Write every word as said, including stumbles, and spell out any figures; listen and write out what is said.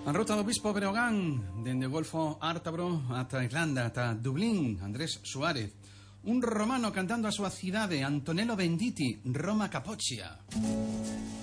A ruta do Bispo Breogán, dende o Golfo Ártabro ata Irlanda, ata Dublín, Andrés Suárez. Un romano cantando a súa cidade, Antonello Venditti, Roma Capoccia.